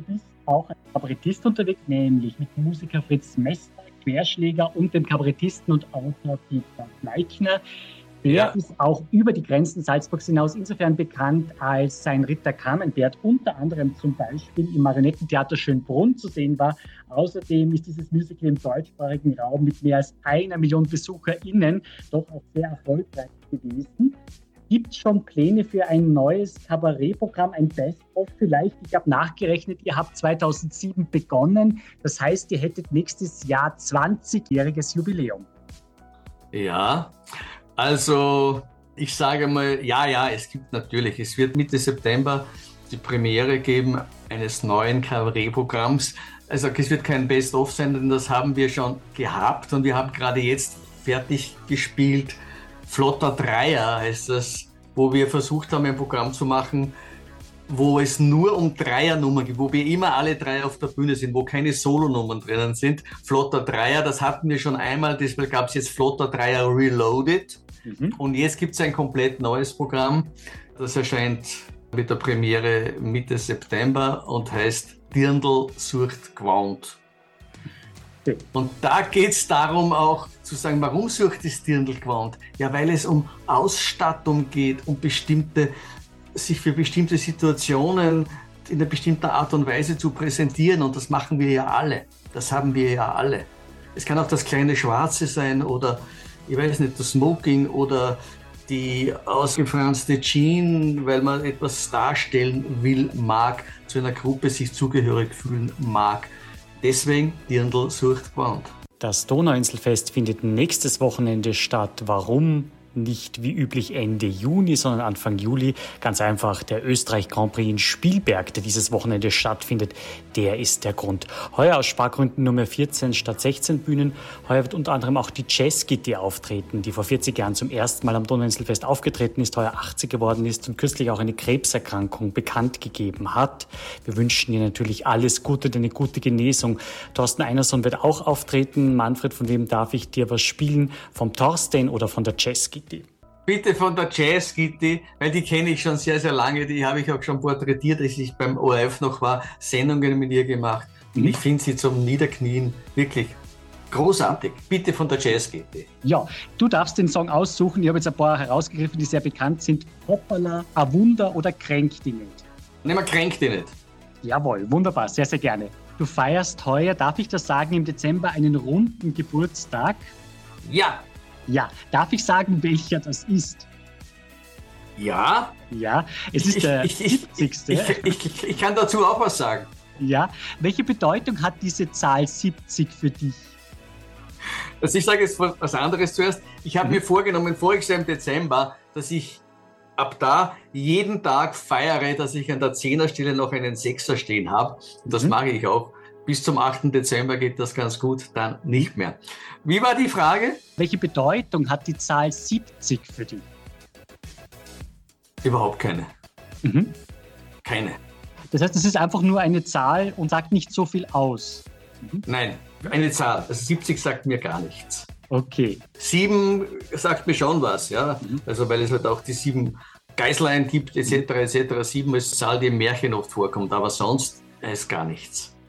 ist auch ein Kabarettist unterwegs, nämlich mit Musiker Fritz Messner, Querschläger und dem Kabarettisten und Autor Peter Fleitner. Der ist auch über die Grenzen Salzburgs hinaus insofern bekannt, als sein Ritter Camembert unter anderem zum Beispiel im Marionettentheater Schönbrunn zu sehen war. Außerdem ist dieses Musical im deutschsprachigen Raum mit mehr als 1 Million BesucherInnen doch auch sehr erfolgreich gewesen. Gibt es schon Pläne für ein neues Kabarettprogramm, ein Best-of vielleicht? Ich habe nachgerechnet, ihr habt 2007 begonnen. Das heißt, ihr hättet nächstes Jahr 20-jähriges Jubiläum. Ja, also ich sage mal, es wird Mitte September die Premiere geben eines neuen Kabarettprogramms. Also es wird kein Best-of sein, denn das haben wir schon gehabt und wir haben gerade jetzt fertig gespielt. Flotter Dreier heißt das, wo wir versucht haben, ein Programm zu machen, wo es nur um Dreiernummern geht, wo wir immer alle drei auf der Bühne sind, wo keine Solonummern drinnen sind. Flotter Dreier, das hatten wir schon einmal, deshalb gab es jetzt Flotter Dreier Reloaded. Und jetzt gibt es ein komplett neues Programm, das erscheint mit der Premiere Mitte September und heißt Dirndl sucht G'wand. Und da geht es darum auch zu sagen, warum sucht das Dirndl G'wand? Ja, weil es um Ausstattung geht, um sich für bestimmte Situationen in einer bestimmten Art und Weise zu präsentieren. Und das machen wir ja alle. Das haben wir ja alle. Es kann auch das kleine Schwarze sein oder, ich weiß nicht, das Smoking oder die ausgefranste Jeans, weil man etwas darstellen will, mag, zu einer Gruppe sich zugehörig fühlen mag. Deswegen Dirndl sucht G'wand. Das Donauinselfest findet nächstes Wochenende statt. Warum? Nicht wie üblich Ende Juni, sondern Anfang Juli. Ganz einfach, der Österreich Grand Prix in Spielberg, der dieses Wochenende stattfindet, der ist der Grund. Heuer aus Spargründen nur mehr 14 statt 16 Bühnen. Heuer wird unter anderem auch die Jazzgitti auftreten, die vor 40 Jahren zum ersten Mal am Donauinselfest aufgetreten ist, heuer 80 geworden ist und kürzlich auch eine Krebserkrankung bekannt gegeben hat. Wir wünschen ihr natürlich alles Gute und eine gute Genesung. Thorsten Einerson wird auch auftreten. Manfred, von wem darf ich dir was spielen? Vom Thorsten oder von der Jazzgitti? Bitte von der Jazzgitti, weil die kenne ich schon sehr, sehr lange. Die habe ich auch schon porträtiert, als ich beim ORF noch war, Sendungen mit ihr gemacht. Und ich finde sie zum Niederknien wirklich großartig. Bitte von der Jazzgitti. Ja, du darfst den Song aussuchen. Ich habe jetzt ein paar herausgegriffen, die sehr bekannt sind. Hoppala, A Wunder oder Kränk die nicht? Nehmen wir Kränk die nicht. Jawohl, wunderbar, sehr, sehr gerne. Du feierst heuer, darf ich das sagen, im Dezember einen runden Geburtstag? Ja. Ja, darf ich sagen, welcher das ist? Ja. Ja, es ist der 70. Ich kann dazu auch was sagen. Ja, welche Bedeutung hat diese Zahl 70 für dich? Also ich sage jetzt was anderes zuerst. Ich habe mir vorgenommen, voriges Jahr im Dezember, dass ich ab da jeden Tag feiere, dass ich an der 10er-Stelle noch einen 6er stehen habe. Und das mache ich auch. Bis zum 8. Dezember geht das ganz gut, dann nicht mehr. Wie war die Frage? Welche Bedeutung hat die Zahl 70 für dich? Überhaupt keine. Keine. Das heißt, es ist einfach nur eine Zahl und sagt nicht so viel aus. Nein, eine Zahl. Also 70 sagt mir gar nichts. Okay. 7 sagt mir schon was, ja. Also weil es halt auch die 7 Geißlein gibt, etc. 7 ist Zahl, die im Märchen oft vorkommt, aber sonst ist gar nichts.